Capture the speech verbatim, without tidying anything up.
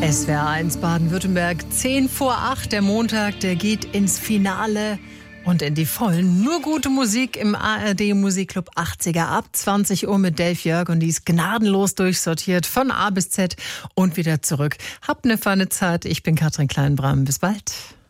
S W R eins Baden-Württemberg, zehn vor acht, der Montag, der geht ins Finale und in die Vollen. Nur gute Musik im A R D Musikclub achtziger ab zwanzig Uhr mit Dave Jörg und die ist gnadenlos durchsortiert von A bis Z und wieder zurück. Habt eine feine Zeit, ich bin Katrin Kleinbram, bis bald.